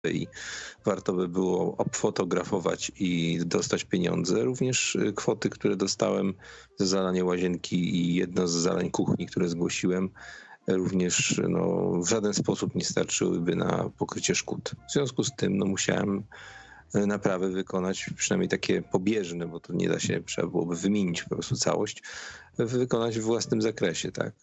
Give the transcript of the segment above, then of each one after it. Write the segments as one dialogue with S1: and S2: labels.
S1: i warto by było obfotografować i dostać pieniądze. Również kwoty, które dostałem za zalanie łazienki i jedno z zalań kuchni, które zgłosiłem, również w żaden sposób nie starczyłyby na pokrycie szkód. W związku z tym musiałem naprawy wykonać, przynajmniej takie pobieżne, bo to nie da się, trzeba byłoby wymienić po prostu całość, wykonać w własnym zakresie, tak.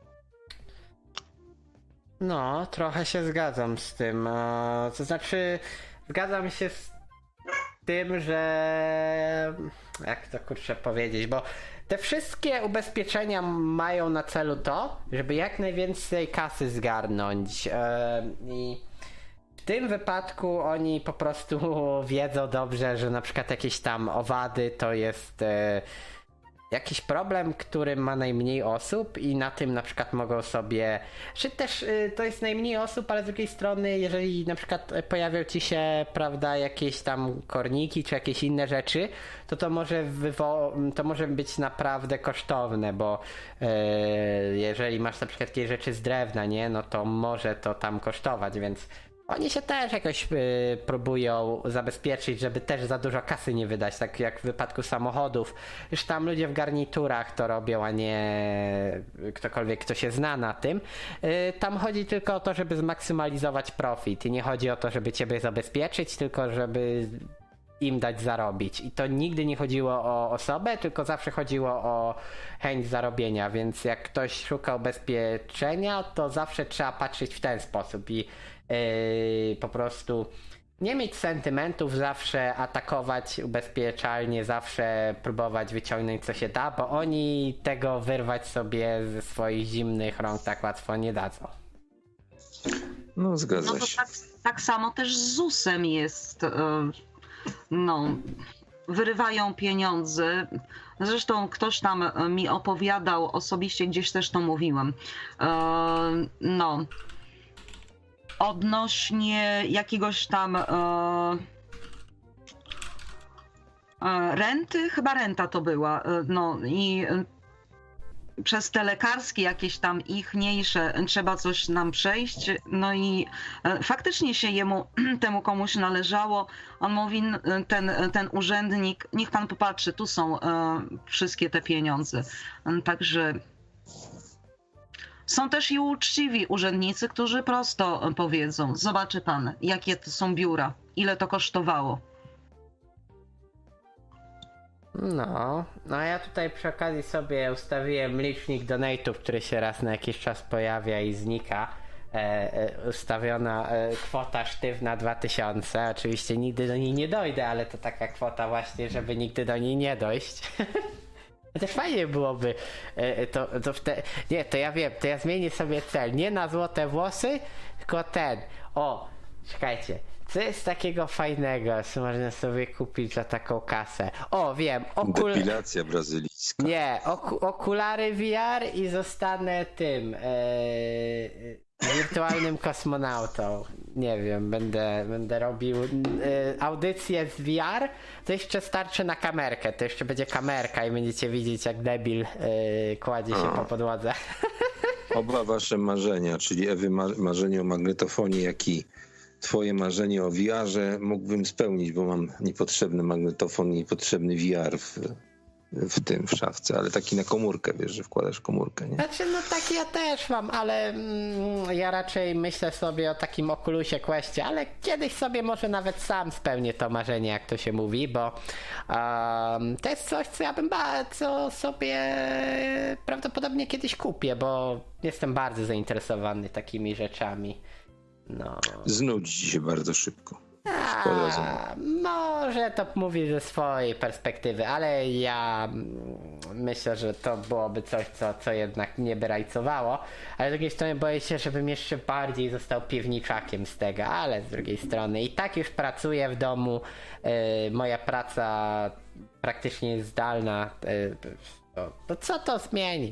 S2: No, trochę się zgadzam z tym. To znaczy, zgadzam się z tym, że... Jak to powiedzieć, bo te wszystkie ubezpieczenia mają na celu to, żeby jak najwięcej kasy zgarnąć. I w tym wypadku oni po prostu wiedzą dobrze, że na przykład jakieś tam owady to jest jakiś problem, który ma najmniej osób i na tym na przykład mogą sobie... Czy też to jest najmniej osób, ale z drugiej strony, jeżeli na przykład pojawią ci się, prawda, jakieś tam korniki czy jakieś inne rzeczy, to może być naprawdę kosztowne, bo jeżeli masz na przykład jakieś rzeczy z drewna, nie, no to może to tam kosztować, więc oni się też jakoś próbują zabezpieczyć, żeby też za dużo kasy nie wydać, tak jak w wypadku samochodów. Już tam ludzie w garniturach to robią, a nie ktokolwiek, kto się zna na tym. Tam chodzi tylko o to, żeby zmaksymalizować profit i nie chodzi o to, żeby ciebie zabezpieczyć, tylko żeby im dać zarobić. I to nigdy nie chodziło o osobę, tylko zawsze chodziło o chęć zarobienia, więc jak ktoś szuka ubezpieczenia, to zawsze trzeba patrzeć w ten sposób i po prostu nie mieć sentymentów, zawsze atakować ubezpieczalnie, zawsze próbować wyciągnąć co się da, bo oni tego wyrwać sobie ze swoich zimnych rąk tak łatwo nie dadzą.
S1: No zgadza się.
S3: Tak samo też z ZUS-em jest. Wyrywają pieniądze. Zresztą ktoś tam mi opowiadał osobiście, gdzieś też to mówiłem. Odnośnie jakiegoś tam renty, chyba renta to była, i przez te lekarskie jakieś tam ich mniejsze trzeba coś nam przejść, i faktycznie się temu komuś należało. On mówi, ten urzędnik, niech pan popatrzy, tu są wszystkie te pieniądze. Także są też i uczciwi urzędnicy, którzy prosto powiedzą, zobaczy pan, jakie to są biura, ile to kosztowało.
S2: No ja tutaj przy okazji sobie ustawiłem licznik donate'ów, który się raz na jakiś czas pojawia i znika. Ustawiona kwota sztywna 2000. Oczywiście nigdy do niej nie dojdę, ale to taka kwota właśnie, żeby nigdy do niej nie dojść. Też fajnie byłoby to ja wiem, to ja zmienię sobie cel, nie na złote włosy, tylko czekajcie, co jest takiego fajnego, co można sobie kupić za taką kasę? Wiem,
S1: depilacja brazylijska.
S2: Nie, okulary VR i zostanę tym wirtualnym kosmonautą. Nie wiem, będę robił audycję z VR, to jeszcze starczy na kamerkę, to jeszcze będzie kamerka i będziecie widzieć, jak debil kładzie się po podłodze.
S1: Oba wasze marzenia, czyli Ewy marzenie o magnetofonie, jak i twoje marzenie o VR-ze mógłbym spełnić, bo mam niepotrzebny magnetofon i niepotrzebny VR w szafce, ale taki na komórkę, wiesz, że wkładasz komórkę, nie?
S2: Znaczy, taki ja też mam, ale ja raczej myślę sobie o takim Oculusie Questie, ale kiedyś sobie może nawet sam spełnię to marzenie, jak to się mówi, bo to jest coś, co sobie prawdopodobnie kiedyś kupię, bo jestem bardzo zainteresowany takimi rzeczami.
S1: Znudzi się bardzo szybko.
S2: Może to mówi ze swojej perspektywy, ale ja myślę, że to byłoby coś, co jednak mnie by rajcowało, ale z drugiej strony boję się, żebym jeszcze bardziej został piwniczakiem z tego, ale z drugiej strony i tak już pracuję w domu, moja praca praktycznie jest zdalna, to co to zmieni?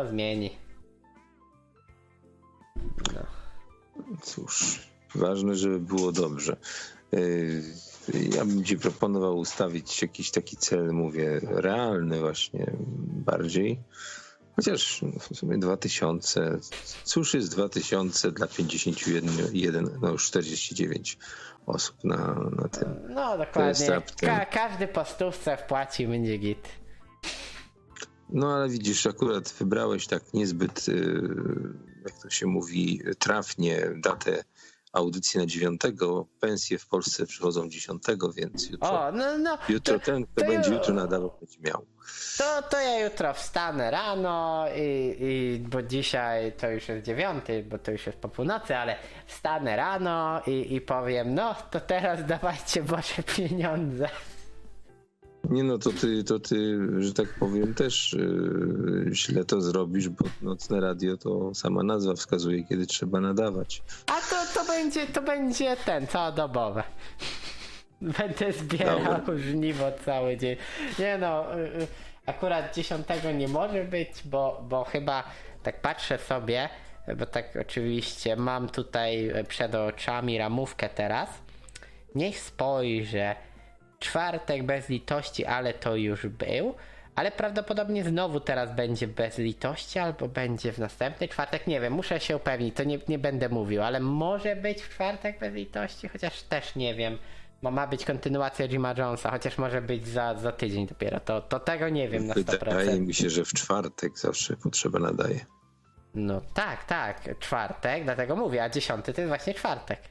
S1: Cóż, ważne, żeby było dobrze. Ja bym ci proponował ustawić jakiś taki cel, mówię, realny właśnie bardziej. Chociaż w sumie 2000, cóż jest 2000 dla 51, no już 49 osób na tym.
S2: No dokładnie, każdy po stówce wpłaci, będzie git.
S1: No ale widzisz, akurat wybrałeś tak niezbyt, jak to się mówi, trafnie datę audycji na 9. Pensje w Polsce przychodzą 10, więc jutro, jutro ten, kto będzie jutro nadawał, będzie miał.
S2: To ja jutro wstanę rano bo dzisiaj to już jest 9, bo to już jest po północy, ale wstanę rano i powiem, no to teraz dawajcie Boże pieniądze.
S1: Nie no, to ty, że tak powiem, też źle to zrobisz, bo nocne radio to sama nazwa wskazuje, kiedy trzeba nadawać.
S2: A to będzie całodobowe. Będę zbierał żniwo cały dzień. Nie no, akurat 10 nie może być, bo chyba tak patrzę sobie, bo tak oczywiście mam tutaj przed oczami ramówkę teraz. Niech spojrzę. Czwartek bez litości, ale to już był. Ale prawdopodobnie znowu teraz będzie bez litości, albo będzie w następny czwartek. Nie wiem, muszę się upewnić, to nie będę mówił, ale może być w czwartek bez litości, chociaż też nie wiem. Bo ma być kontynuacja Jima Jonesa, chociaż może być za tydzień dopiero. To tego nie wiem na 100%.
S1: Wydaje mi się, że w czwartek zawsze potrzeba nadaje.
S2: No tak, czwartek, dlatego mówię, a 10 to jest właśnie czwartek.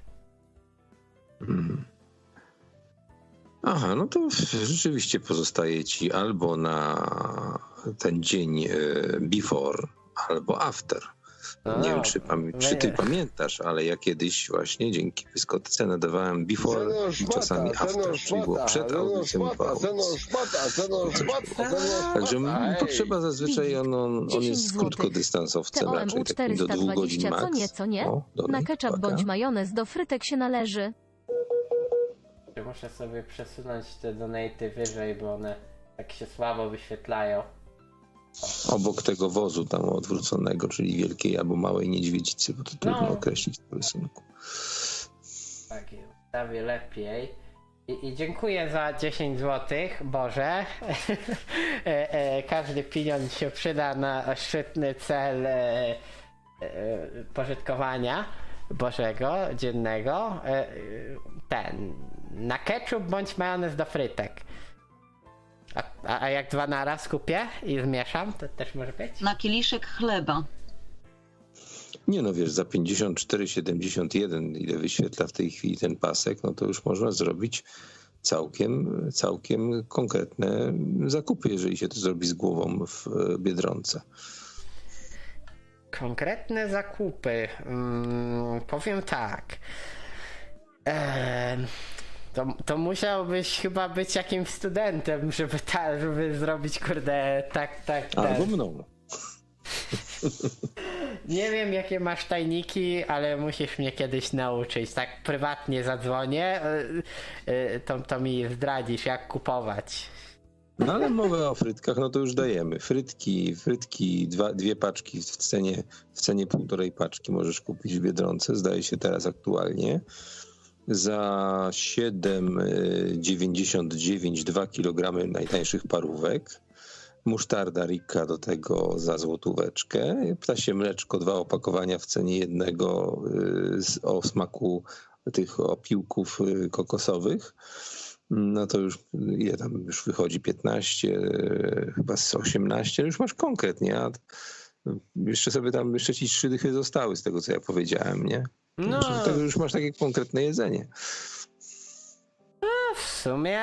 S1: Aha, no to rzeczywiście pozostaje ci albo na ten dzień before, albo after. Nie wiem, czy ty pamiętasz, ale ja kiedyś właśnie dzięki dyskotece nadawałem before i czasami after, czyli było przed audycją i po audycji. Także potrzeba zazwyczaj, on jest krótkodystansowcem, raczej takim do 2 godzin max.
S4: Co nie? Na ketchup bądź majonez do frytek się należy.
S2: Muszę sobie przesunąć te donaty wyżej, bo one tak się słabo wyświetlają.
S1: Obok tego wozu tam odwróconego, czyli wielkiej albo małej niedźwiedzicy, bo to trudno określić w rysunku.
S2: Tak, ustawię lepiej. I dziękuję za 10 zł, Boże. Każdy pieniądz się przyda na szczytny cel pożytkowania Bożego, dziennego. Na ketchup bądź majonez do frytek. A jak 2 naraz kupię i zmieszam, to też może być?
S3: Na kieliszek chleba.
S1: Nie no, wiesz, za 54,71, ile wyświetla w tej chwili ten pasek, no to już można zrobić całkiem konkretne zakupy, jeżeli się to zrobi z głową w Biedronce.
S2: Konkretne zakupy. Powiem tak. To musiałbyś chyba być jakimś studentem, żeby zrobić, kurde, tak.
S1: Albo mną.
S2: Nie wiem, jakie masz tajniki, ale musisz mnie kiedyś nauczyć. Tak prywatnie zadzwonię, to mi zdradzisz, jak kupować.
S1: No ale mowa o frytkach, no to już dajemy. Frytki, 2 paczki w cenie 1,5 paczki możesz kupić w Biedronce, zdaje się teraz aktualnie. Za 7,99 2 kg najtańszych parówek. Musztarda Ricca do tego za złotóweczkę. Ptasie mleczko, 2 opakowania w cenie jednego o smaku tych opiłków kokosowych. No to już ile tam już wychodzi? 15, chyba z 18. Już masz konkretnie, a jeszcze ci 3 dychy zostały z tego, co ja powiedziałem, nie? No. Także już masz takie konkretne jedzenie.
S2: No w sumie,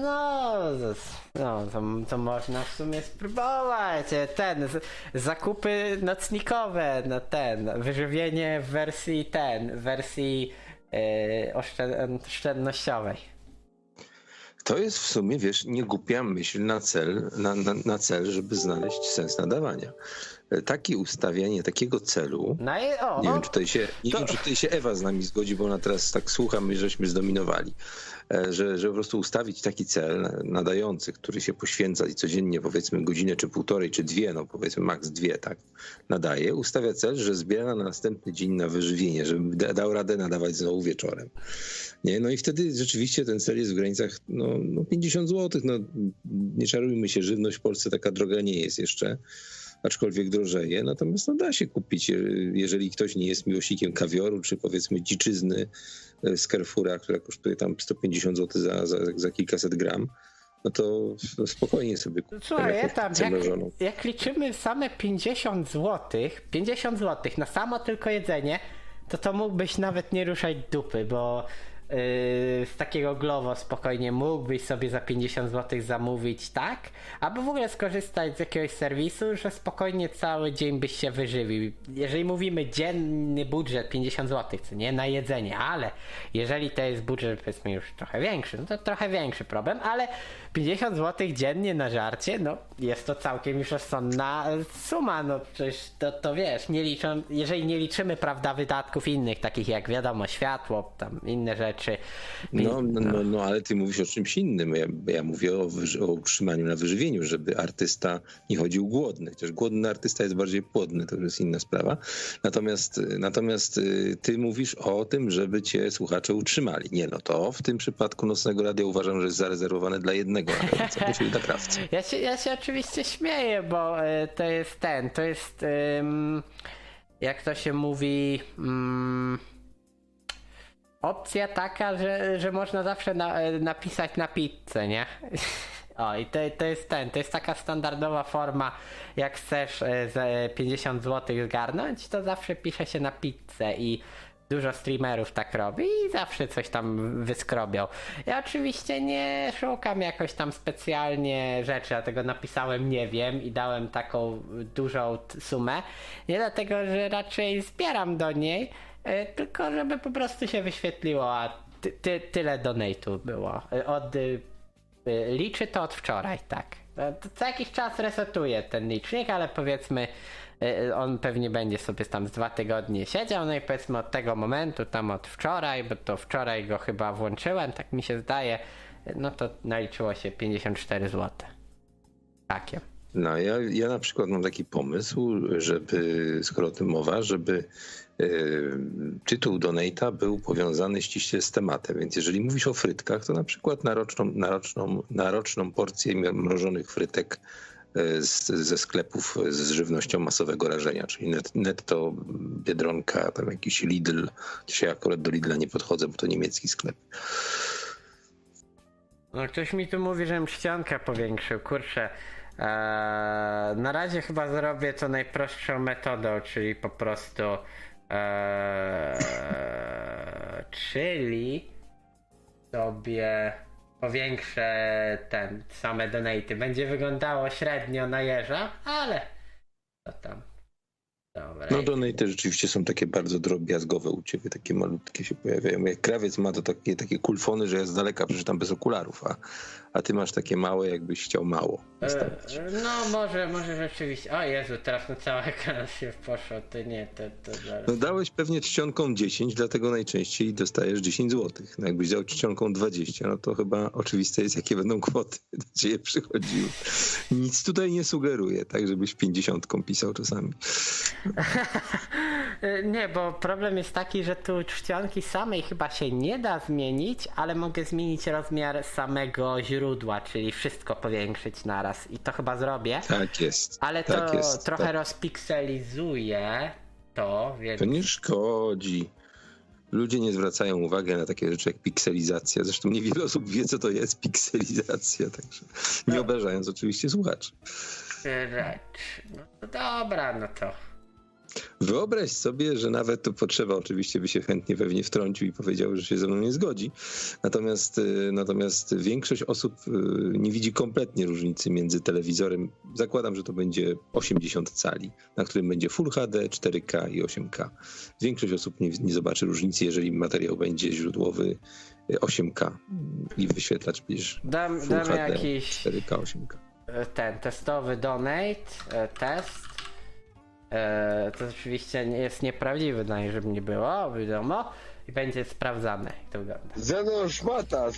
S2: to można w sumie spróbować. Zakupy nocnikowe, wyżywienie w wersji oszczędnościowej.
S1: To jest w sumie, wiesz, niegłupia myśl na cel, żeby znaleźć sens nadawania. Takie ustawianie takiego celu, nie wiem, czy tutaj się Ewa z nami zgodzi, bo ona teraz tak słucha, my żeśmy zdominowali, że po prostu ustawić taki cel nadający, który się poświęca i codziennie powiedzmy godzinę czy 1,5 czy 2, no powiedzmy maks 2, tak, nadaje, ustawia cel, że zbiera na następny dzień na wyżywienie, żeby dał radę nadawać znowu wieczorem. Nie? No i wtedy rzeczywiście ten cel jest w granicach 50 zł. No, nie czarujmy się, żywność w Polsce taka droga nie jest jeszcze. aczkolwiek drożeje, natomiast da się kupić, jeżeli ktoś nie jest miłośnikiem kawioru, czy powiedzmy dziczyzny z Carrefoura, która kosztuje tam 150 zł za kilkaset gram, no to spokojnie sobie kupię.
S2: Słuchaj, jak liczymy same 50 zł na samo tylko jedzenie, to mógłbyś nawet nie ruszać dupy, bo z takiego Glovo spokojnie mógłbyś sobie za 50 zł zamówić, tak? Albo w ogóle skorzystać z jakiegoś serwisu, że spokojnie cały dzień byś się wyżywił. Jeżeli mówimy dzienny budżet 50 zł, co nie na jedzenie, ale jeżeli to jest budżet powiedzmy już trochę większy, no to trochę większy problem, ale 50 zł dziennie na żarcie, no jest to całkiem już rozsądna suma, no przecież to wiesz, jeżeli nie liczymy, prawda, wydatków innych, takich jak wiadomo, światło, tam inne rzeczy.
S1: No, ale ty mówisz o czymś innym. Ja mówię o utrzymaniu na wyżywieniu, żeby artysta nie chodził głodny. Chociaż głodny artysta jest bardziej płodny, to już jest inna sprawa. Natomiast ty mówisz o tym, żeby cię słuchacze utrzymali. Nie, no to w tym przypadku Nocnego Radia uważam, że jest zarezerwowane dla jednego nadawcy, czyli dla krawcy.
S2: Ja się oczywiście śmieję, bo to jest jak to się mówi... opcja taka, że można zawsze napisać na pizzę, nie? O, i to jest taka standardowa forma, jak chcesz za 50 zł zgarnąć, to zawsze pisze się na pizzę i dużo streamerów tak robi i zawsze coś tam wyskrobią. Ja oczywiście nie szukam jakoś tam specjalnie rzeczy, dlatego napisałem nie wiem i dałem taką dużą sumę. Nie dlatego, że raczej zbieram do niej, tylko żeby po prostu się wyświetliło, a tyle donate'u było. Liczy to od wczoraj, tak. Co jakiś czas resetuje ten licznik, ale powiedzmy on pewnie będzie sobie tam z 2 tygodnie siedział, no i powiedzmy od tego momentu, tam od wczoraj, bo to wczoraj go chyba włączyłem, tak mi się zdaje, no to naliczyło się 54 zł. Takie.
S1: No ja na przykład mam taki pomysł, żeby, skoro o tym mowa, żeby tytuł donate'a był powiązany ściśle z tematem, więc jeżeli mówisz o frytkach, to na przykład na roczną porcję mrożonych frytek ze sklepów z żywnością masowego rażenia, czyli netto, Biedronka, tam jakiś Lidl. Dzisiaj akurat do Lidla nie podchodzę, bo to niemiecki sklep.
S2: No ktoś mi tu mówi, żebym czcionkę powiększył, kurczę. Na razie chyba zrobię to najprostszą metodą, czyli po prostu czyli sobie powiększę same donaty. Będzie wyglądało średnio na jeża, ale to tam. Dobra.
S1: No donaty rzeczywiście są takie bardzo drobiazgowe u ciebie, takie malutkie się pojawiają. Jak krawiec ma to takie kulfony, że ja z daleka przeczytam bez okularów, a ty masz takie małe, jakbyś chciał mało.
S2: No może rzeczywiście. O Jezu, teraz na cały ekran się poszło, to nie, to zaraz.
S1: No dałeś pewnie czcionką 10, dlatego najczęściej dostajesz 10 zł. No jakbyś dał czcionką 20, no to chyba oczywiste jest, jakie będą kwoty do ciebie przychodziły. Nic tutaj nie sugeruję, tak żebyś 50 pisał czasami.
S2: Nie, bo problem jest taki, że tu czcionki samej chyba się nie da zmienić, ale mogę zmienić rozmiar samego źródła, czyli wszystko powiększyć naraz i to chyba zrobię.
S1: Tak jest.
S2: Ale
S1: tak
S2: to
S1: jest,
S2: trochę
S1: tak.
S2: rozpikselizuje to, więc...
S1: To nie szkodzi. Ludzie nie zwracają uwagi na takie rzeczy jak pikselizacja. Zresztą niewiele osób wie, co to jest pikselizacja, także nie obrażając oczywiście słuchaczy.
S2: No to dobra, no to...
S1: Wyobraź sobie, że nawet tu potrzeba, oczywiście by się chętnie pewnie wtrącił i powiedział, że się ze mną nie zgodzi. Natomiast większość osób nie widzi kompletnie różnicy między telewizorem. Zakładam, że to będzie 80 cali, na którym będzie Full HD, 4K i 8K. Większość osób nie zobaczy różnicy, jeżeli materiał będzie źródłowy 8K i wyświetlacz będziesz Full HD,
S2: jakiś
S1: 4K, 8K.
S2: Testowy donate, test. To oczywiście jest nieprawdziwy, żeby nie było, wiadomo, i będzie sprawdzane, jak to wygląda.
S5: Zeno szmata,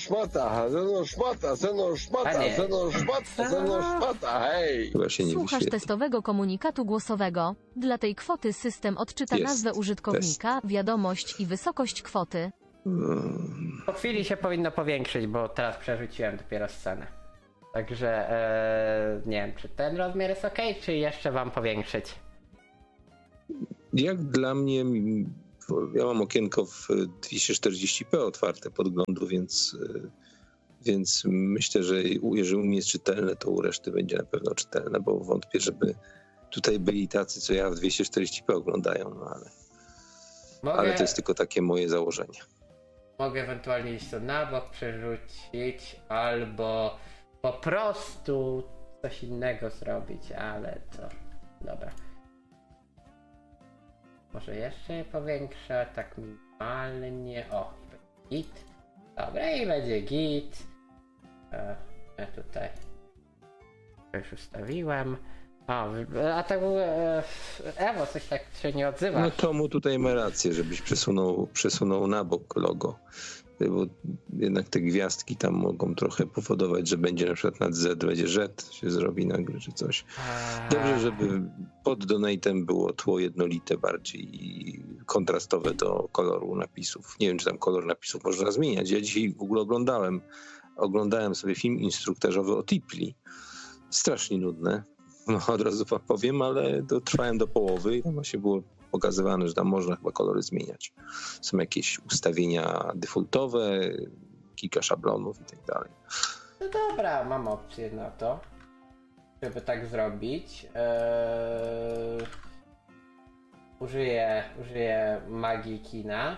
S5: hej!
S4: Słuchasz testowego komunikatu głosowego. Dla tej kwoty system odczyta nazwę użytkownika, wiadomość i wysokość kwoty.
S2: Po chwili się powinno powiększyć, bo teraz przerzuciłem dopiero scenę. Także nie wiem, czy ten rozmiar jest ok, czy jeszcze wam powiększyć?
S1: Jak dla mnie, ja mam okienko w 240p otwarte podglądu, więc myślę, że jeżeli u mnie jest czytelne, to u reszty będzie na pewno czytelne, bo wątpię, żeby tutaj byli tacy, co ja w 240p oglądają, no ale to jest tylko takie moje założenie.
S2: Mogę ewentualnie iść to na bok przerzucić, albo po prostu coś innego zrobić, ale to... Dobra. Może jeszcze je powiększę, tak minimalnie. O, git. Dobra, i będzie git. Ja tutaj już ustawiłem. O, a tak w ogóle Ewo, coś tak się nie odzywa.
S1: No to mu tutaj ma rację, żebyś przesunął na bok logo. Bo jednak te gwiazdki tam mogą trochę powodować, że będzie na przykład nad Z, będzie Z się zrobi nagle, czy coś. Dobrze, żeby pod donatem było tło jednolite bardziej i kontrastowe do koloru napisów. Nie wiem, czy tam kolor napisów można zmieniać. Ja dzisiaj w ogóle oglądałem sobie film instruktażowy o Tipli. Strasznie nudne. No, od razu powiem, ale trwałem do połowy i tam właśnie było pokazywane, że tam można chyba kolory zmieniać. Są jakieś ustawienia defaultowe, kilka szablonów i tak dalej.
S2: No dobra, mam opcję na to, żeby tak zrobić. Użyję magii kina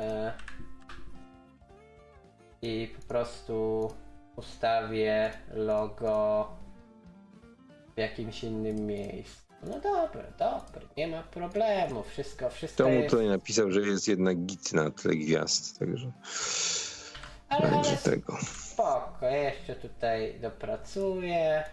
S2: i po prostu ustawię logo w jakimś innym miejscu. No dobra, nie ma problemu, wszystko
S1: To mu
S2: jest...
S1: tutaj napisał, że jest jednak git na tle gwiazd, także
S2: ale
S1: tego.
S2: Spoko, ja jeszcze tutaj dopracuję.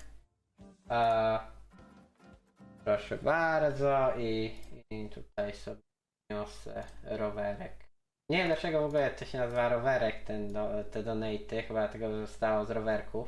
S2: Proszę bardzo i tutaj sobie niosę rowerek. Nie wiem dlaczego w ogóle to się nazywa rowerek, te donaty, chyba tego zostało z rowerków.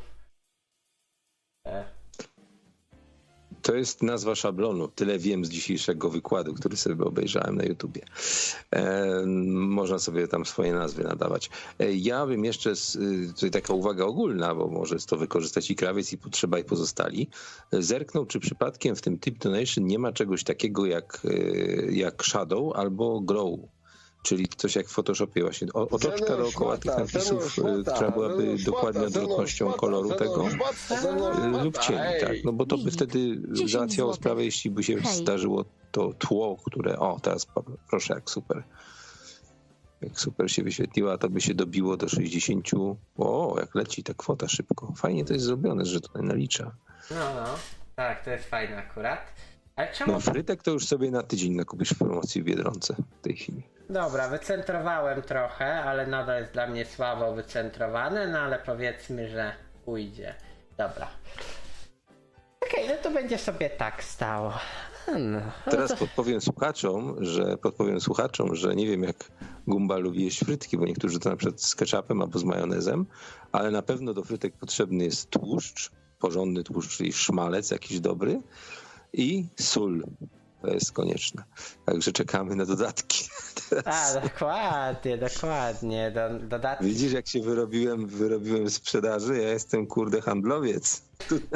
S1: To jest nazwa szablonu. Tyle wiem z dzisiejszego wykładu, który sobie obejrzałem na YouTubie. Można sobie tam swoje nazwy nadawać. Ja bym jeszcze, tutaj taka uwaga ogólna, bo może to wykorzystać i krawiec, i potrzeba, i pozostali, zerknął, czy przypadkiem w tym tip donation nie ma czegoś takiego jak shadow albo glow. Czyli coś jak w Photoshopie właśnie. Otoczka dookoła tych napisów, która byłaby dokładnie odwrotnością koloru tego lub cieni, tak. No bo to by wtedy załatwiało sprawę, jeśli by się zdarzyło to tło, które... O, teraz proszę, jak super. Jak super się wyświetliła, to by się dobiło do 60. O, jak leci ta kwota szybko. Fajnie to jest zrobione, że tutaj nalicza.
S2: No. Tak, to jest fajne akurat. Ale czemu...
S1: No frytek to już sobie na tydzień nakupisz w promocji w Biedronce w tej chwili.
S2: Dobra, wycentrowałem trochę, ale nadal jest dla mnie słabo wycentrowane, no ale powiedzmy, że pójdzie. Dobra. Okej, no to będzie sobie tak stało. No
S1: teraz
S2: to...
S1: podpowiem słuchaczom, że nie wiem jak Gumba lubi jeść frytki, bo niektórzy to na przykład z ketchupem albo z majonezem, ale na pewno do frytek potrzebny jest tłuszcz, porządny tłuszcz, czyli szmalec jakiś dobry i sól. To jest konieczne. Także czekamy na dodatki.
S2: Teraz. Dokładnie. Dodatki.
S1: Widzisz, jak się wyrobiłem w sprzedaży? Ja jestem handlowiec.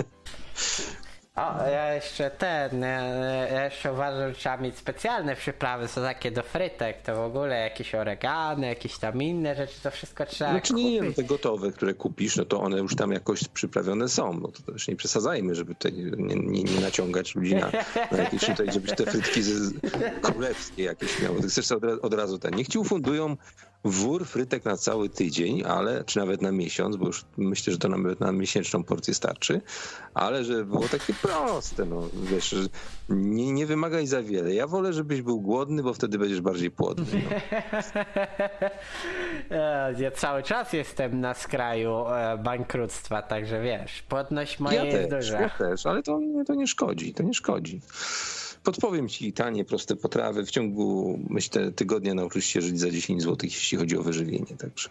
S2: O, ja jeszcze uważam, że trzeba mieć specjalne przyprawy, są takie do frytek, to w ogóle jakieś oregano, jakieś tam inne rzeczy, to wszystko trzeba
S1: kupić. Nie, te gotowe, które kupisz, no to one już tam jakoś przyprawione są, no to też nie przesadzajmy, żeby tutaj nie naciągać ludzi na jakieś tutaj, żebyś te frytki królewskie jakieś miały. Ty chcesz od razu niech ci ufundują wór frytek na cały tydzień, czy nawet na miesiąc, bo już myślę, że to nawet na miesięczną porcję starczy, ale żeby było takie proste, no wiesz, nie wymagaj za wiele. Ja wolę, żebyś był głodny, bo wtedy będziesz bardziej płodny. No.
S2: Ja cały czas jestem na skraju bankructwa, także wiesz, płodność moja jest duża.
S1: Ja też, ale to nie szkodzi. Podpowiem ci tanie, proste potrawy. W ciągu, myślę, tygodnia nauczysz się żyć za 10 zł, jeśli chodzi o wyżywienie. Także.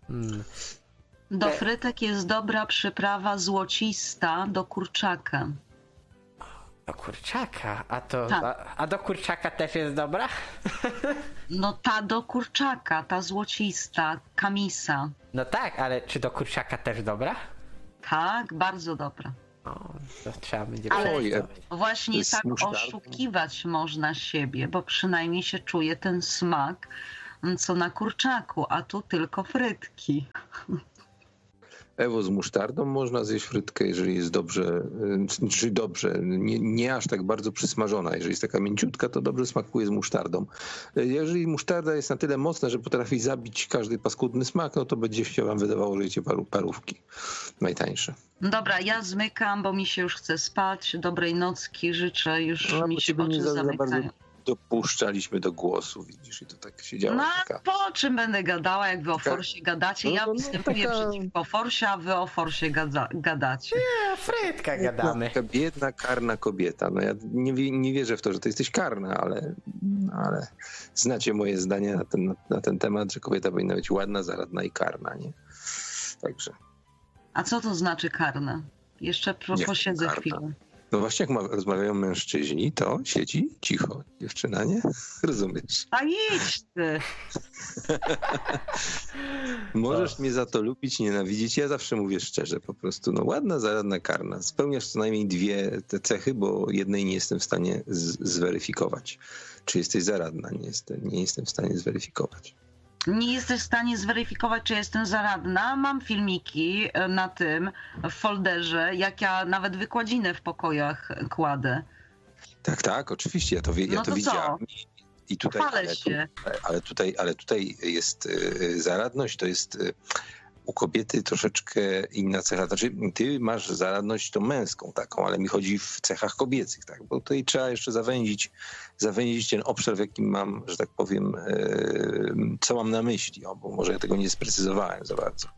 S3: Do frytek jest dobra przyprawa złocista do kurczaka.
S2: Do kurczaka?
S3: Tak.
S2: A do kurczaka też jest dobra?
S3: No ta do kurczaka, ta złocista, kamisa.
S2: No tak, ale czy do kurczaka też dobra?
S3: Tak, bardzo dobra.
S2: O, to trzeba będzie
S3: Ale
S2: przetestować.
S3: właśnie tak
S1: musztardą.
S3: oszukiwać można siebie, bo przynajmniej się czuje ten smak, co na kurczaku, a tu tylko frytki.
S1: Ewo, z musztardą można zjeść frytkę, jeżeli jest dobrze, czyli dobrze, nie aż tak bardzo przysmażona. Jeżeli jest taka mięciutka, to dobrze smakuje z musztardą. Jeżeli musztarda jest na tyle mocna, że potrafi zabić każdy paskudny smak, no to będzie się wam wydawało, że jecie parówki. Najtańsze.
S3: Dobra, ja zmykam, bo mi się już chce spać. Dobrej nocki życzę, już
S1: No,
S3: mi się oczy zamykają.
S1: Dopuszczaliśmy do głosu, widzisz, i to tak się działo.
S3: No
S1: Taka...
S3: po czym będę gadała, jak wy o forsie gadacie? Ja występuję przeciwko forsie, a wy o forsie gadacie.
S2: Nie, frytka gadamy.
S1: Taka biedna, karna kobieta. No ja nie wierzę w to, że ty jesteś karna, ale znacie moje zdanie na ten temat, że kobieta powinna być ładna, zaradna i karna, nie? Także.
S3: A co to znaczy karne? Jeszcze posiedzę
S1: karna?
S3: chwilę.
S1: No właśnie jak rozmawiają mężczyźni, to siedzi cicho. Dziewczyna, nie? Rozumiesz?
S3: A idź ty!
S1: Możesz mnie za to lubić, nienawidzić. Ja zawsze mówię szczerze po prostu. No ładna, zaradna, karna. Spełniasz co najmniej dwie te cechy, bo jednej nie jestem w stanie zweryfikować. Czy jesteś zaradna? Nie jestem w stanie zweryfikować.
S3: Nie jesteś w stanie zweryfikować, czy jestem zaradna. Mam filmiki na tym, w folderze, jak ja nawet wykładzinę w pokojach kładę.
S1: Tak, oczywiście, ja to widziałem. I tutaj,
S3: Chwalę się.
S1: Ale tutaj jest zaradność, to jest u kobiety troszeczkę inna cecha. Znaczy, ty masz zaradność tą męską taką, ale mi chodzi w cechach kobiecych, tak? Bo tutaj trzeba jeszcze zawęzić ten obszar, w jakim mam, że tak powiem, co mam na myśli, bo może ja tego nie sprecyzowałem za bardzo.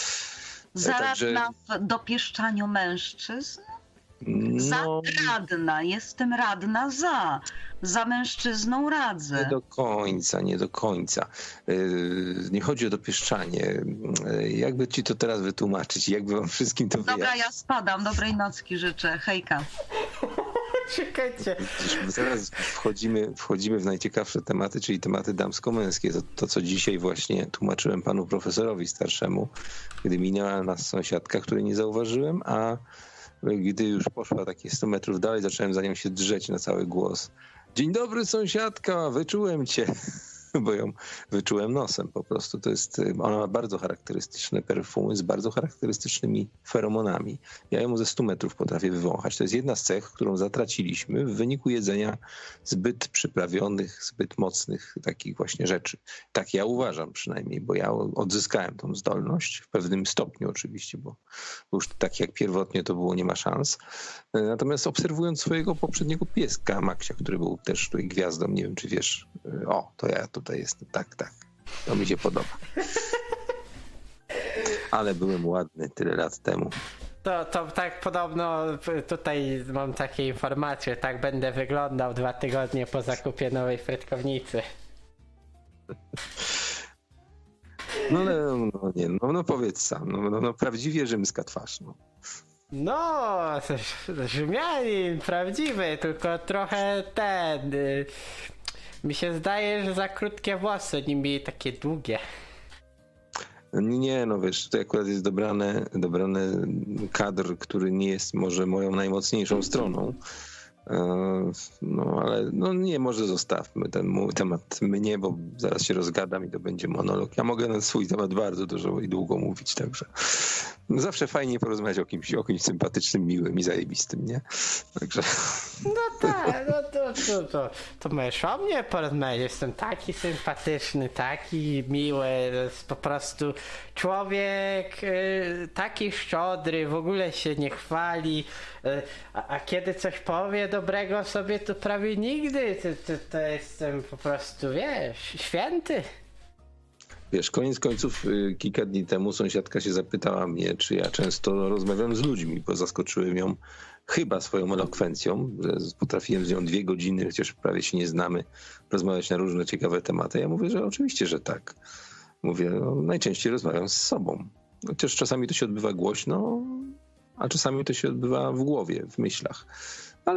S3: Zaradna w dopieszczaniu mężczyzn?
S1: No,
S3: Radna, jestem radna za mężczyzną radzę.
S1: Nie do końca. Nie chodzi o dopieszczanie. Jakby ci to teraz wytłumaczyć, jakby wam wszystkim to wyjaśnić.
S3: Dobra, ja spadam. Dobrej nocki życzę. Hejka.
S2: Czekajcie.
S1: Teraz wchodzimy w najciekawsze tematy, czyli tematy damsko-męskie. To, co dzisiaj właśnie tłumaczyłem panu profesorowi starszemu, gdy minęła nas sąsiadka, której nie zauważyłem, a gdy już poszła takie 100 metrów dalej, zacząłem za nią się drzeć na cały głos. Dzień dobry, sąsiadka, wyczułem cię. Bo ją wyczułem nosem po prostu. Ona ma bardzo charakterystyczne perfumy z bardzo charakterystycznymi feromonami. Ja ją ze 100 metrów potrafię wywąchać. To jest jedna z cech, którą zatraciliśmy w wyniku jedzenia zbyt przyprawionych, zbyt mocnych takich właśnie rzeczy. Tak ja uważam przynajmniej, bo ja odzyskałem tą zdolność w pewnym stopniu oczywiście, bo już tak jak pierwotnie to było, nie ma szans. Natomiast obserwując swojego poprzedniego pieska, Maksia, który był też tutaj gwiazdą, nie wiem czy wiesz, to ja tutaj jestem, tak, to mi się podoba. Ale byłem ładny tyle lat temu.
S2: To tak podobno tutaj mam takie informacje, tak będę wyglądał 2 tygodnie po zakupie nowej frytkownicy.
S1: No powiedz sam, no prawdziwie rzymska twarz, no.
S2: No, Rzymianin prawdziwy, tylko trochę mi się zdaje, że za krótkie włosy, oni mieli takie długie.
S1: Nie, no wiesz, to akurat jest dobrany kadr, który nie jest może moją najmocniejszą stroną. No ale nie, może zostawmy ten mój temat mnie, bo zaraz się rozgadam i to będzie monolog. Ja mogę na swój temat bardzo dużo i długo mówić, także zawsze fajnie porozmawiać o kimś sympatycznym, miłym i zajebistym, nie? Także...
S2: No tak, to możesz o mnie porozmawiać. Jestem taki sympatyczny, taki miły, to jest po prostu człowiek taki szczodry, w ogóle się nie chwali, a kiedy coś powie dobrego sobie, to prawie nigdy, to jestem po prostu, wiesz, święty.
S1: Wiesz, koniec końców kilka dni temu sąsiadka się zapytała mnie, czy ja często rozmawiam z ludźmi, bo zaskoczyłem ją chyba swoją elokwencją, że potrafiłem z nią 2 godziny, chociaż prawie się nie znamy, rozmawiać na różne ciekawe tematy. Ja mówię, że oczywiście, że tak. Mówię, najczęściej rozmawiam z sobą. Chociaż czasami to się odbywa głośno, a czasami to się odbywa w głowie, w myślach. Ale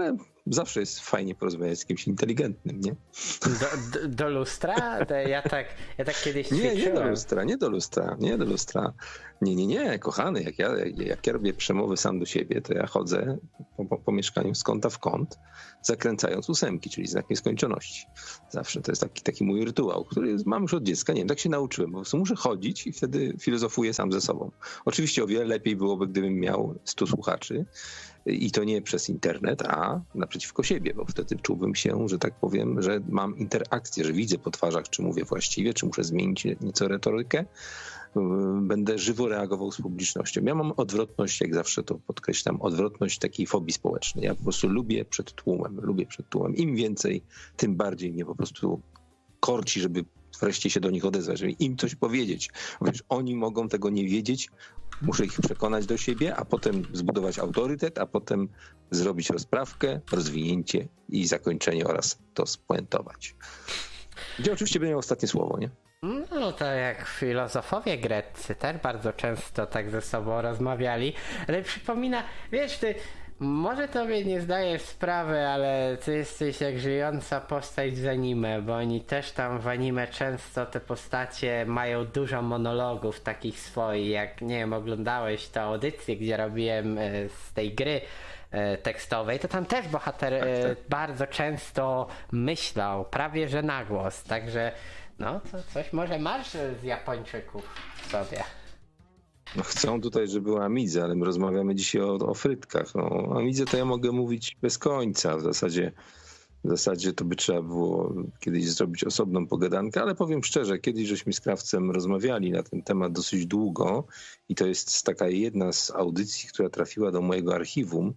S1: zawsze jest fajnie porozmawiać z kimś inteligentnym, nie?
S2: Do lustra? Ja tak kiedyś ćwiczyłem.
S1: Nie do lustra. Nie, kochany, jak ja robię przemowy sam do siebie, to ja chodzę po mieszkaniu z kąta w kąt, zakręcając 8, czyli znak nieskończoności. Zawsze to jest taki mój rytuał, który mam już od dziecka. Nie wiem, tak się nauczyłem, po prostu muszę chodzić i wtedy filozofuję sam ze sobą. Oczywiście o wiele lepiej byłoby, gdybym miał 100 słuchaczy i to nie przez internet, a naprzeciwko siebie, bo wtedy czułbym się, że tak powiem, że mam interakcję, że widzę po twarzach, czy mówię właściwie, czy muszę zmienić nieco retorykę. Będę żywo reagował z publicznością. Ja mam odwrotność, jak zawsze to podkreślam, odwrotność takiej fobii społecznej. Ja po prostu lubię przed tłumem. Im więcej, tym bardziej mnie po prostu korci, żeby wreszcie się do nich odezwać, żeby im coś powiedzieć. Bo przecież oni mogą tego nie wiedzieć, muszę ich przekonać do siebie, a potem zbudować autorytet, a potem zrobić rozprawkę, rozwinięcie i zakończenie oraz to spuentować. Gdzie oczywiście będzie miał ostatnie słowo, nie?
S2: No to jak filozofowie greccy też bardzo często tak ze sobą rozmawiali, ale przypomina, wiesz, ty może tobie nie zdajesz sprawy, ale ty jesteś jak żyjąca postać z anime, bo oni też tam w anime często te postacie mają dużo monologów takich swoich, jak nie wiem, oglądałeś tę audycję, gdzie robiłem z tej gry tekstowej, to tam też bohater bardzo często myślał, prawie że na głos, także no, to coś może masz z Japończyków w sobie.
S1: No chcą tutaj, żeby była Amidze, ale my rozmawiamy dzisiaj o frytkach. No, o Amidze to ja mogę mówić bez końca. W zasadzie to by trzeba było kiedyś zrobić osobną pogadankę, ale powiem szczerze, kiedyś żeśmy z Krawcem rozmawiali na ten temat dosyć długo i to jest taka jedna z audycji, która trafiła do mojego archiwum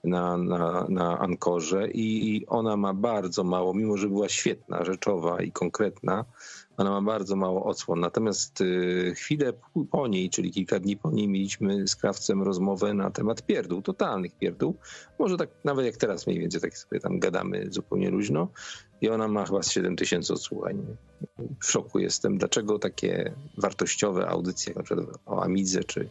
S1: na Ankorze i ona ma bardzo mało, mimo że była świetna, rzeczowa i konkretna, ona ma bardzo mało odsłon. Natomiast chwilę po niej, czyli kilka dni po niej, mieliśmy z Krawcem rozmowę na temat pierdół, totalnych pierdół. Może tak nawet jak teraz mniej więcej, tak sobie tam gadamy zupełnie luźno. I ona ma chyba 7000 odsłuchań. W szoku jestem, dlaczego takie wartościowe audycje, jak na przykład o Amidze, czy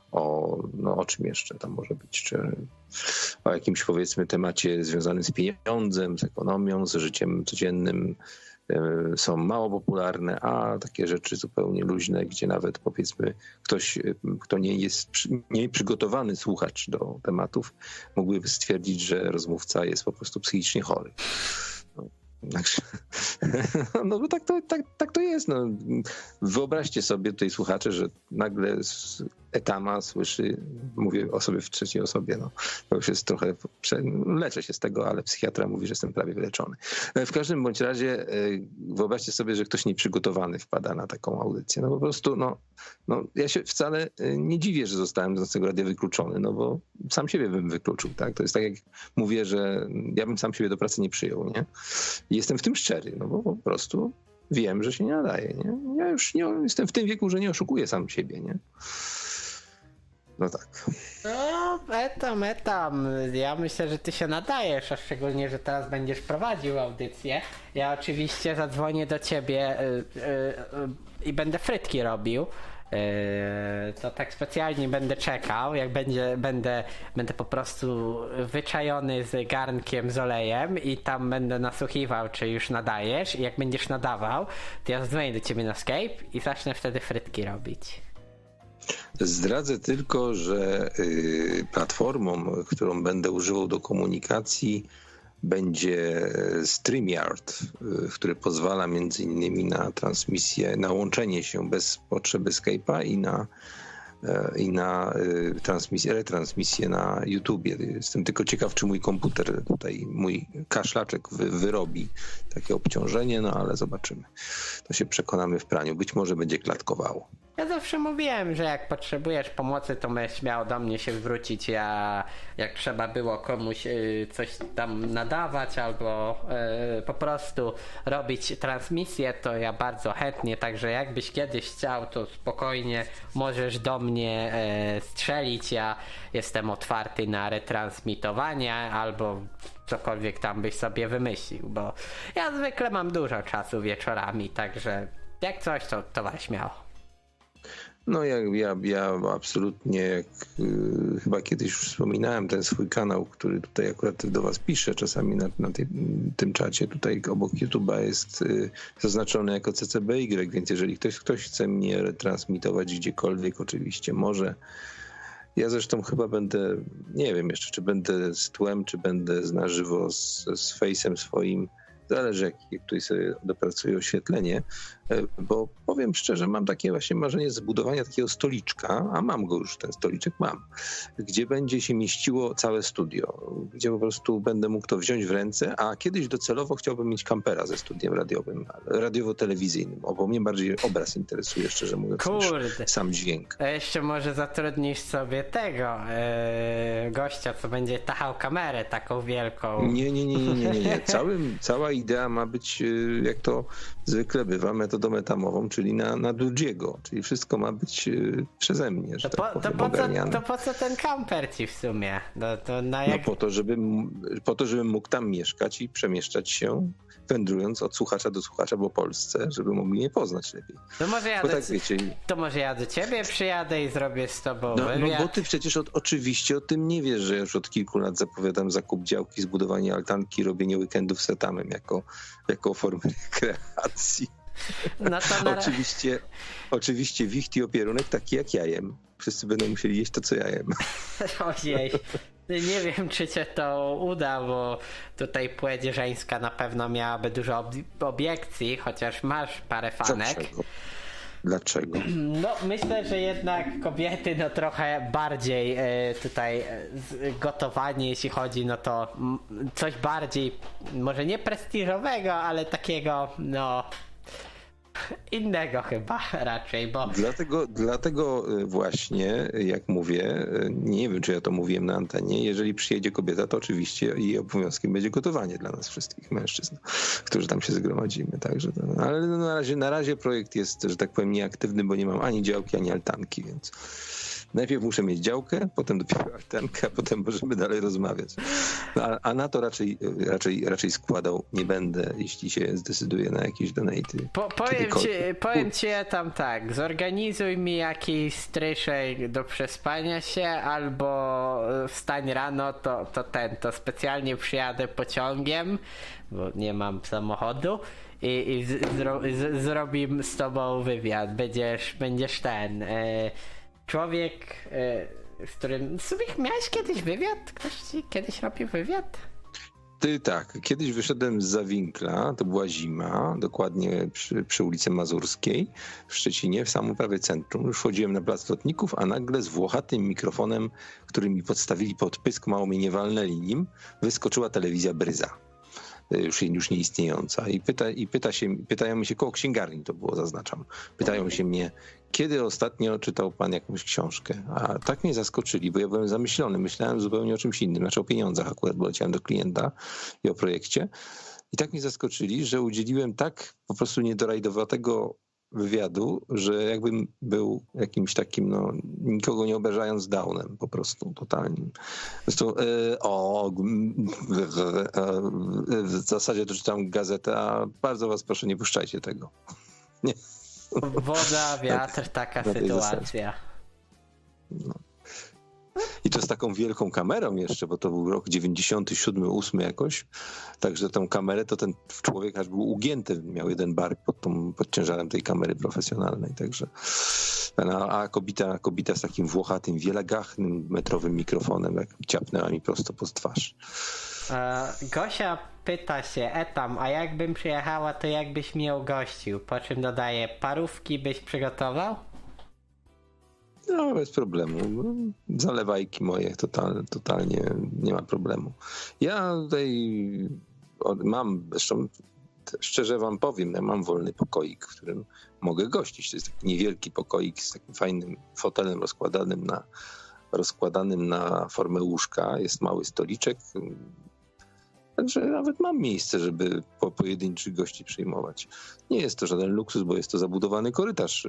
S1: o czym jeszcze tam może być, czy o jakimś powiedzmy temacie związanym z pieniądzem, z ekonomią, z życiem codziennym są mało popularne, a takie rzeczy zupełnie luźne, gdzie nawet powiedzmy ktoś, kto nie jest przygotowany słuchacz do tematów, mógłby stwierdzić, że rozmówca jest po prostu psychicznie chory. No bo tak to jest. No. Wyobraźcie sobie tutaj słuchacze, że nagle z etama słyszy, mówię o sobie w trzeciej osobie, no. To już jest trochę, leczę się z tego, ale psychiatra mówi, że jestem prawie wyleczony. W każdym bądź razie wyobraźcie sobie, że ktoś nieprzygotowany wpada na taką audycję. No po prostu, no ja się wcale nie dziwię, że zostałem z tego radia wykluczony, no bo sam siebie bym wykluczył, tak? To jest tak jak mówię, że ja bym sam siebie do pracy nie przyjął, nie? I jestem w tym szczery, no bo po prostu wiem, że się nie nadaje, nie? Ja już nie jestem w tym wieku, że nie oszukuję sam siebie, nie? No tak.
S2: No, etam. Ja myślę, że ty się nadajesz, a szczególnie, że teraz będziesz prowadził audycję. Ja oczywiście zadzwonię do ciebie i będę frytki robił. To tak specjalnie będę czekał, jak będę po prostu wyczajony z garnkiem z olejem i tam będę nasłuchiwał, czy już nadajesz, i jak będziesz nadawał, to ja zadzwonię do ciebie na Skype i zacznę wtedy frytki robić.
S1: Zdradzę tylko, że platformą, którą będę używał do komunikacji, będzie StreamYard, który pozwala między innymi na transmisję, na łączenie się bez potrzeby Skype'a i na retransmisję na YouTubie. Jestem tylko ciekaw, czy mój komputer tutaj, mój kaszlaczek wyrobi takie obciążenie, no ale zobaczymy. To się przekonamy w praniu. Być może będzie klatkowało.
S2: Ja zawsze mówiłem, że jak potrzebujesz pomocy, to śmiało do mnie się zwrócić. Ja jak trzeba było komuś coś tam nadawać albo po prostu robić transmisję, to ja bardzo chętnie, także jakbyś kiedyś chciał, to spokojnie możesz do mnie strzelić. Ja jestem otwarty na retransmitowanie albo cokolwiek tam byś sobie wymyślił, bo ja zwykle mam dużo czasu wieczorami, także jak coś, to śmiało.
S1: No ja absolutnie, jak chyba kiedyś już wspominałem, ten swój kanał, który tutaj akurat do was piszę czasami na tym czacie, tutaj obok YouTube'a jest zaznaczony jako CCBY, więc jeżeli ktoś chce mnie retransmitować gdziekolwiek, oczywiście może. Ja zresztą chyba będę, nie wiem jeszcze, czy będę z tłem, czy będę na żywo z face'em swoim. Zależy, jak tutaj sobie dopracuję oświetlenie, bo powiem szczerze, mam takie właśnie marzenie zbudowania takiego stoliczka, a mam go już, ten stoliczek mam, gdzie będzie się mieściło całe studio, gdzie po prostu będę mógł to wziąć w ręce, a kiedyś docelowo chciałbym mieć kampera ze studiem radiowym, radiowo-telewizyjnym, bo mnie bardziej obraz interesuje, szczerze mówiąc, niż sam dźwięk.
S2: A jeszcze może zatrudnisz sobie tego gościa, co będzie tachał kamerę taką wielką.
S1: Nie. Cała idea ma być, jak to zwykle bywa, metodą etamową, czyli na drugiego, czyli wszystko ma być przeze mnie, że
S2: to po co ten kamper ci w sumie?
S1: Po to, żebym mógł tam mieszkać i przemieszczać się, wędrując od słuchacza do słuchacza po Polsce, żeby mogli mnie poznać lepiej.
S2: To może ja do ciebie przyjadę i zrobię z tobą wywiad.
S1: No bo ty przecież oczywiście o tym nie wiesz, że ja już od kilku lat zapowiadam zakup działki, zbudowanie altanki, robienie weekendów z etamem jako formę rekreacji.
S2: No to
S1: oczywiście wicht i opierunek taki jak ja jem. Wszyscy będą musieli jeść to, co ja jem.
S2: Ojej. Nie wiem, czy cię to uda, bo tutaj płeć żeńska na pewno miałaby dużo obiekcji, chociaż masz parę fanek.
S1: Dlaczego?
S2: No, myślę, że jednak kobiety trochę bardziej tutaj gotowanie, jeśli chodzi, to coś bardziej, może nie prestiżowego, ale takiego, innego chyba raczej, bo...
S1: Dlatego właśnie, jak mówię, nie wiem, czy ja to mówiłem na antenie, jeżeli przyjedzie kobieta, to oczywiście jej obowiązkiem będzie gotowanie dla nas wszystkich mężczyzn, którzy tam się zgromadzimy. Także ale na razie projekt jest, że tak powiem, nieaktywny, bo nie mam ani działki, ani altanki, więc najpierw muszę mieć działkę, potem dopiero altankę, a potem możemy dalej rozmawiać. A na to raczej składał nie będę, jeśli się zdecyduję na jakieś donaty.
S2: Powiem ci tam tak, zorganizuj mi jakiś stryszek do przespania się, albo wstań rano, to specjalnie przyjadę pociągiem, bo nie mam samochodu i zrobimy z tobą wywiad. Będziesz ten... człowiek, z którym... W sumie miałeś kiedyś wywiad? Ktoś ci kiedyś robił wywiad?
S1: Tak. Kiedyś wyszedłem z Zawinkla, to była zima, dokładnie przy ulicy Mazurskiej w Szczecinie, w samym prawie centrum. Już wchodziłem na plac lotników, a nagle z włochatym mikrofonem, który mi podstawili pod pysk, mało mnie nie walnęli nim, wyskoczyła telewizja Bryza. Już nieistniejąca. I pytają mi się, koło księgarni to było, zaznaczam. Pytają się mnie, kiedy ostatnio czytał pan jakąś książkę? A tak mnie zaskoczyli, bo ja byłem zamyślony. Myślałem zupełnie o czymś innym. Znaczy o pieniądzach akurat, bo leciałem do klienta i o projekcie. I tak mnie zaskoczyli, że udzieliłem tak po prostu niedorajdowatego wywiadu, że jakbym był jakimś takim, nikogo nie obrażając, downem po prostu totalnym. Zresztą w zasadzie to czytam gazetę, a bardzo was proszę, nie puszczajcie tego. Nie.
S2: Woda, wiatr, taka sytuacja.
S1: No. I to z taką wielką kamerą jeszcze, bo to był rok 97, 8 jakoś. Także tę kamerę to ten człowiek aż był ugięty, miał jeden bark pod ciężarem tej kamery profesjonalnej. Także, a kobita z takim włochatym, wielagachnym, metrowym mikrofonem, jak ciapnęła mi prosto pod twarz.
S2: Gosia pyta się, Etam, a jakbym przyjechała, to jakbyś mnie ugościł? Po czym dodaje, parówki byś przygotował?
S1: No, bez problemu. Zalewajki moje, totalnie nie ma problemu. Ja tutaj mam, zresztą szczerze wam powiem, ja mam wolny pokoik, w którym mogę gościć. To jest taki niewielki pokoik z takim fajnym fotelem rozkładanym na formę łóżka. Jest mały stoliczek. Także nawet mam miejsce, żeby pojedynczych gości przyjmować. Nie jest to żaden luksus, bo jest to zabudowany korytarz,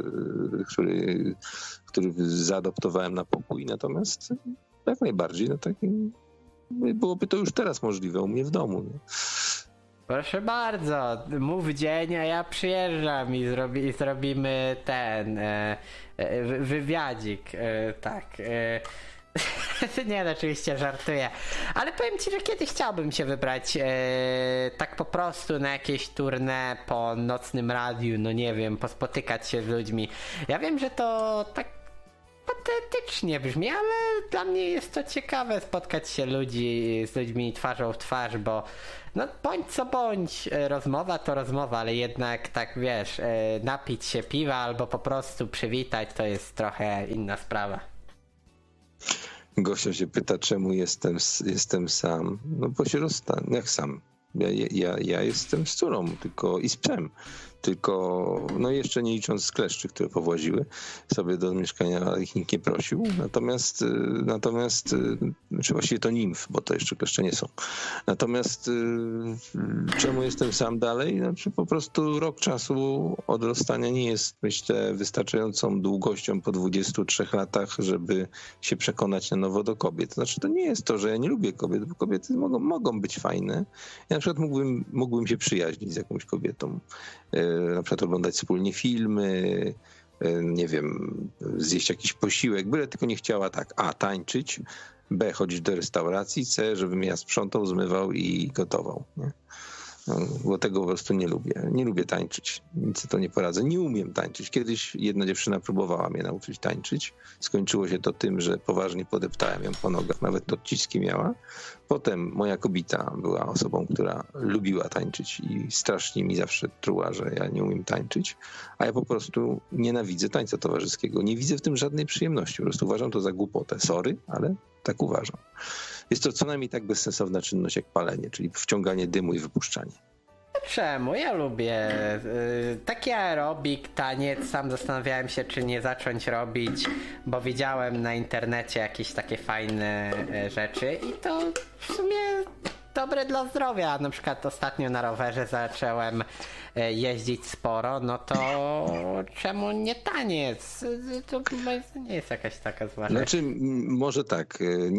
S1: który zaadoptowałem na pokój. Natomiast jak najbardziej, byłoby to już teraz możliwe u mnie w domu. Nie?
S2: Proszę bardzo, mów dzień, a ja przyjeżdżam i zrobimy wywiadzik, tak. Nie, no, oczywiście żartuję. Ale powiem ci, że kiedyś chciałbym się wybrać tak po prostu na jakieś tournée po nocnym radiu, no nie wiem, pospotykać się z ludźmi. Ja wiem, że to tak patetycznie brzmi, ale dla mnie jest to ciekawe spotkać się z ludźmi twarzą w twarz, bo no bądź co bądź, rozmowa to rozmowa, ale jednak tak wiesz, napić się piwa albo po prostu przywitać to jest trochę inna sprawa.
S1: Gosia się pyta, czemu jestem sam. No bo się rozstanę. Jak sam? Ja jestem z córą i z psem. Tylko, no jeszcze nie licząc kleszczy, które powłaziły sobie do mieszkania, ale ich nikt nie prosił. Natomiast czy właściwie to nimf, bo to jeszcze kleszcze nie są. Natomiast czemu jestem sam dalej? Znaczy po prostu rok czasu od rozstania nie jest, myślę, wystarczającą długością po 23 latach, żeby się przekonać na nowo do kobiet. Znaczy to nie jest to, że ja nie lubię kobiet, bo kobiety mogą być fajne. Ja na przykład mógłbym się przyjaźnić z jakąś kobietą. Na przykład oglądać wspólnie filmy, nie wiem, zjeść jakiś posiłek, byle tylko nie chciała tak A, tańczyć, B, chodzić do restauracji, C, żebym ja sprzątał, zmywał i gotował. Nie? No, bo tego po prostu nie lubię. Nie lubię tańczyć. Nic to nie poradzę. Nie umiem tańczyć. Kiedyś jedna dziewczyna próbowała mnie nauczyć tańczyć. Skończyło się to tym, że poważnie podeptałem ją po nogach. Nawet odciski miała. Potem moja kobieta była osobą, która lubiła tańczyć i strasznie mi zawsze truła, że ja nie umiem tańczyć. A ja po prostu nienawidzę tańca towarzyskiego. Nie widzę w tym żadnej przyjemności. Po prostu uważam to za głupotę. Sorry, ale tak uważam. Jest to co najmniej tak bezsensowna czynność jak palenie, czyli wciąganie dymu i wypuszczanie.
S2: Czemu? Ja lubię taki aerobik, taniec. Sam zastanawiałem się, czy nie zacząć robić, bo widziałem na internecie jakieś takie fajne rzeczy i to w sumie dobre dla zdrowia. Na przykład ostatnio na rowerze zacząłem jeździć sporo, no to czemu nie taniec? To nie jest jakaś taka zła rzecz.
S1: Znaczy, może tak,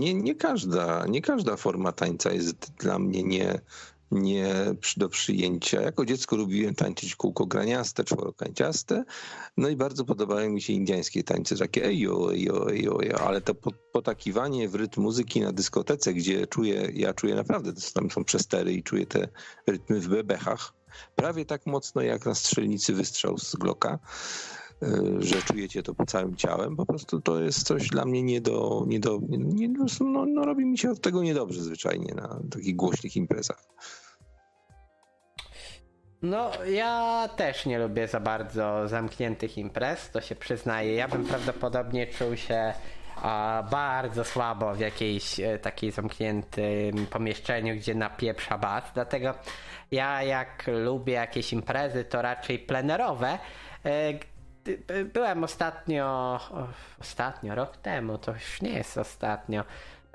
S1: nie każda forma tańca jest dla mnie nie do przyjęcia. Jako dziecko lubiłem tańczyć kółko graniaste, czworokanciaste, no i bardzo podobały mi się indyjskie tańce, takie ejo, ale to potakiwanie w rytm muzyki na dyskotece, gdzie ja czuję naprawdę, tam są przestery i czuję te rytmy w bebechach, prawie tak mocno jak na strzelnicy wystrzał z Glocka, że czujecie to całym ciałem, po prostu to jest coś dla mnie robi mi się od tego niedobrze zwyczajnie na takich głośnych imprezach.
S2: No, ja też nie lubię za bardzo zamkniętych imprez, to się przyznaję. Ja bym prawdopodobnie czuł się bardzo słabo w jakiejś takiej zamkniętym pomieszczeniu, gdzie napieprza bas. Dlatego ja jak lubię jakieś imprezy, to raczej plenerowe. Byłem ostatnio, rok temu, to już nie jest ostatnio,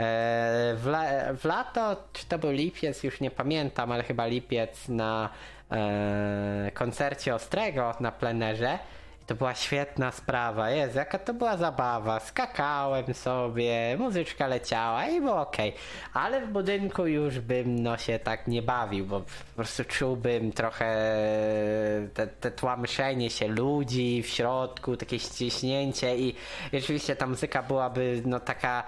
S2: w lato, czy to był lipiec, już nie pamiętam, ale chyba lipiec na koncercie Ostrego na plenerze. To była świetna sprawa. Jezu, jaka to była zabawa. Skakałem sobie, muzyczka leciała i było okej. Ale w budynku już bym się tak nie bawił, bo po prostu czułbym trochę te tłamszenie się ludzi w środku, takie ściśnięcie i rzeczywiście ta muzyka byłaby taka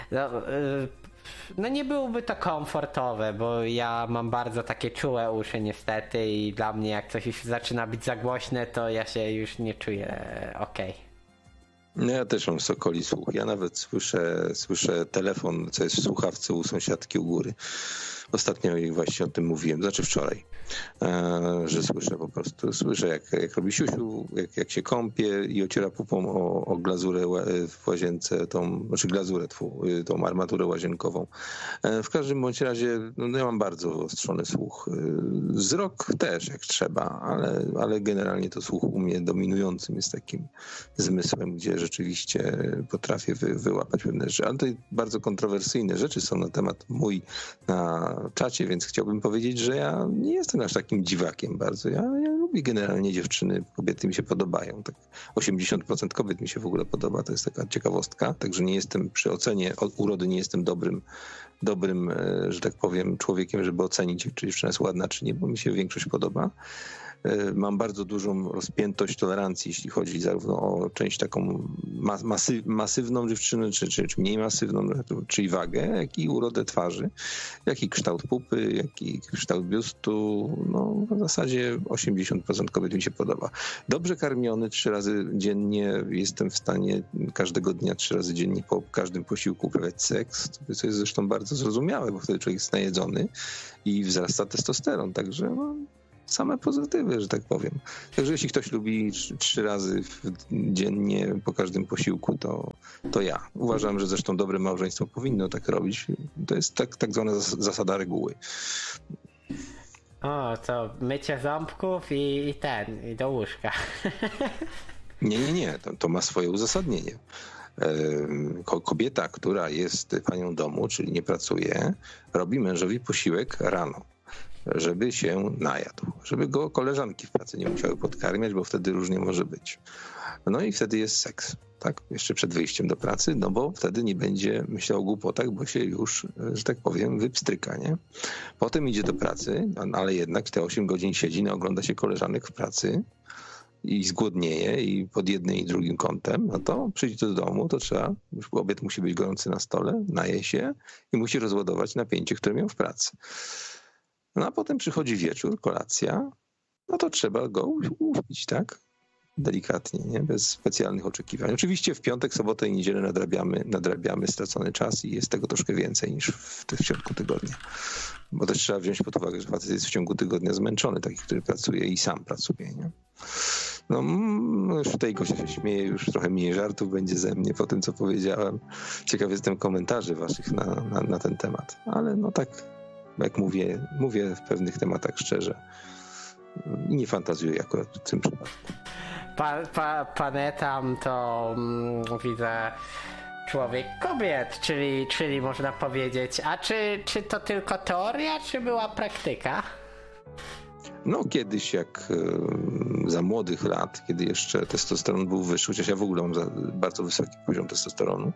S2: nie byłoby to komfortowe, bo ja mam bardzo takie czułe uszy niestety i dla mnie jak coś już zaczyna być za głośne, to ja się już nie czuję okej.
S1: No ja też mam sokoli słuch. Ja nawet słyszę telefon, co jest w słuchawce u sąsiadki u góry. Ostatnio właśnie o tym mówiłem, znaczy wczoraj, że słyszę jak robi siusiu, jak się kąpie i ociera pupą o glazurę w łazience, tą armaturę łazienkową. W każdym bądź razie ja mam bardzo wyostrzony słuch. Wzrok też jak trzeba, ale generalnie to słuch u mnie dominującym jest takim zmysłem, gdzie rzeczywiście potrafię wyłapać pewne rzeczy. Ale tutaj bardzo kontrowersyjne rzeczy są na temat mój na czacie, więc chciałbym powiedzieć, że ja nie jestem aż takim dziwakiem bardzo. Ja lubię generalnie dziewczyny, kobiety mi się podobają. Tak 80% kobiet mi się w ogóle podoba, to jest taka ciekawostka. Także nie jestem przy ocenie urody, nie jestem dobrym, że tak powiem, człowiekiem, żeby ocenić, czy dziewczyna jest ładna, czy nie, bo mi się większość podoba. mam bardzo dużą rozpiętość tolerancji, jeśli chodzi zarówno o część taką masywną dziewczynę, czy mniej masywną, czyli wagę, jak i urodę twarzy, jak i kształt pupy, jak i kształt biustu. No, w zasadzie 80% kobiet mi się podoba. Dobrze karmiony 3 razy dziennie, jestem w stanie każdego dnia 3 razy dziennie po każdym posiłku uprawiać seks, co jest zresztą bardzo zrozumiałe, bo wtedy człowiek jest najedzony i wzrasta testosteron, także no, same pozytywy, że tak powiem. Także jeśli ktoś lubi 3 razy dziennie po każdym posiłku, to ja. Uważam, że zresztą dobre małżeństwo powinno tak robić. To jest tak zwana zasada reguły.
S2: O, to mycie ząbków i do łóżka.
S1: Nie. To ma swoje uzasadnienie. Kobieta, która jest panią domu, czyli nie pracuje, robi mężowi posiłek rano, żeby się najadł, żeby go koleżanki w pracy nie musiały podkarmiać, bo wtedy różnie może być. No i wtedy jest seks, tak? Jeszcze przed wyjściem do pracy, no bo wtedy nie będzie myślał o głupotach, bo się już, że tak powiem, wypstryka, nie? Potem idzie do pracy, ale jednak te 8 godzin siedzi, ogląda się koleżanek w pracy i zgłodnieje i pod jednym i drugim kątem, no to przyjdzie do domu, to trzeba, już obiad musi być gorący na stole, naje się i musi rozładować napięcie, które miał w pracy. No a potem przychodzi wieczór, kolacja, no to trzeba go upić, tak? Delikatnie, nie? Bez specjalnych oczekiwań. Oczywiście w piątek, sobotę i niedzielę nadrabiamy stracony czas i jest tego troszkę więcej niż w środku tygodnia. Bo też trzeba wziąć pod uwagę, że facet jest w ciągu tygodnia zmęczony, taki, który pracuje i sam pracuje, nie? No już tutaj Gosia się śmieje, już trochę mniej żartów będzie ze mnie po tym, co powiedziałem. Ciekaw jestem komentarzy waszych na ten temat. Ale no tak, jak mówię w pewnych tematach szczerze i nie fantazuję akurat w tym przypadku.
S2: Panetam to widzę człowiek kobiet, czyli można powiedzieć. A czy to tylko teoria, czy była praktyka?
S1: No kiedyś, jak za młodych lat, kiedy jeszcze testosteron był wyższy, chociaż ja w ogóle mam bardzo wysoki poziom testosteronu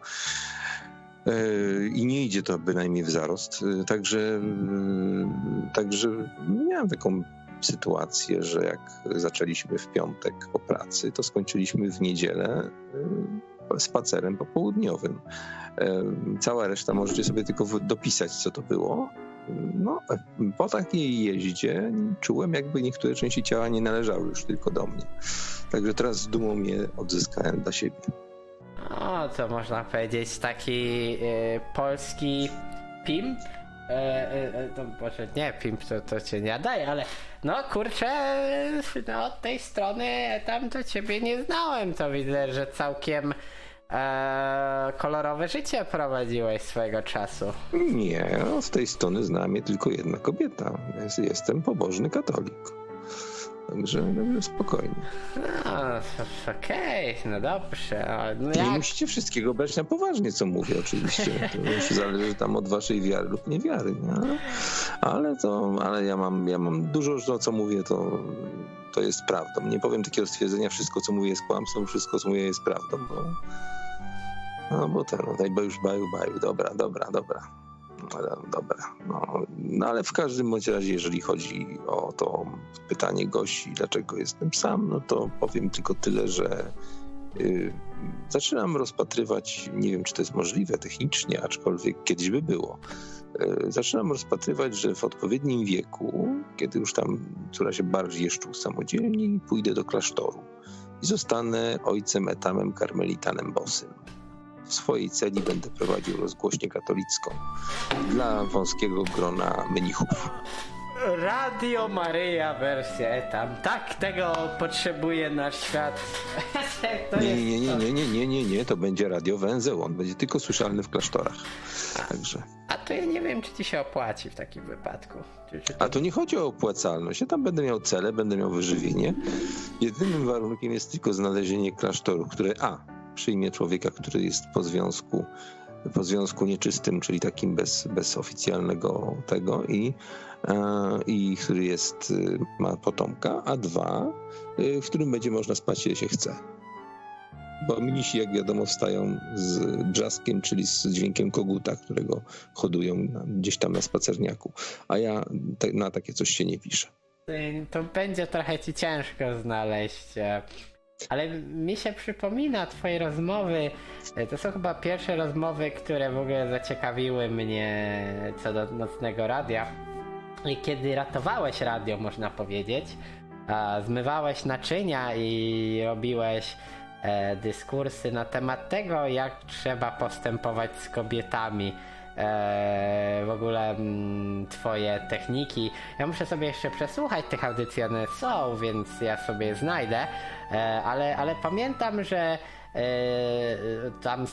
S1: i nie idzie to bynajmniej w zarost, także miałem taką sytuację, że jak zaczęliśmy w piątek po pracy, to skończyliśmy w niedzielę spacerem popołudniowym. Cała reszta możecie sobie tylko dopisać, co to było. No, po takiej jeździe czułem, jakby niektóre części ciała nie należały już tylko do mnie. Także teraz z dumą je odzyskałem dla siebie.
S2: O, to można powiedzieć taki polski pimp. No może nie, pimp to cię nie daje, ale no kurczę, no od tej strony tam do ciebie nie znałem, to widzę, że całkiem kolorowe życie prowadziłeś swojego czasu.
S1: Nie, z tej strony zna mnie tylko jedna kobieta. Jestem pobożny katolik. Także spokojnie.
S2: No, okej, no dobrze. No
S1: nie musicie wszystkiego brać na poważnie, co mówię oczywiście. To już zależy tam od waszej wiary lub niewiary. Nie? Ale ja mam dużo, co mówię, to jest prawdą. Nie powiem takiego stwierdzenia, wszystko, co mówię, jest kłamstwem, wszystko, co mówię, jest prawdą. Bo baju. Dobra. No ale w każdym bądź razie, jeżeli chodzi o to pytanie Gosi, dlaczego jestem sam, no to powiem tylko tyle, że zaczynam rozpatrywać, nie wiem, czy to jest możliwe technicznie, aczkolwiek kiedyś by było, zaczynam rozpatrywać, że w odpowiednim wieku, kiedy już tam córa się bardziej jeszcze usamodzielni, pójdę do klasztoru i zostanę ojcem Etamem Karmelitanem Bosym. W swojej celi będę prowadził rozgłośnię katolicką dla wąskiego grona mnichów.
S2: Radio Maryja wersja Etam. Tak, tego potrzebuje nasz świat.
S1: Nie, to będzie radio węzeł, on będzie tylko słyszalny w klasztorach. Także.
S2: A to ja nie wiem, czy ci się opłaci w takim wypadku.
S1: A to nie chodzi o opłacalność. Ja tam będę miał cele, będę miał wyżywienie. Jedynym warunkiem jest tylko znalezienie klasztoru, które przyjmie człowieka, który jest po związku nieczystym, czyli takim bez oficjalnego tego i który ma potomka, a 2, w którym będzie można spać, ile się chce. Bo mnisi, jak wiadomo, wstają z brzaskiem, czyli z dźwiękiem koguta, którego hodują gdzieś tam na spacerniaku. A ja na takie coś się nie piszę.
S2: To będzie trochę ci ciężko znaleźć. Ale mi się przypomina twoje rozmowy. To są chyba pierwsze rozmowy, które w ogóle zaciekawiły mnie co do nocnego radia. I kiedy ratowałeś radio, można powiedzieć, zmywałeś naczynia i robiłeś dyskursy na temat tego, jak trzeba postępować z kobietami. W ogóle twoje techniki. Ja muszę sobie jeszcze przesłuchać tych audycji, one są, więc ja sobie znajdę, ale pamiętam, że tam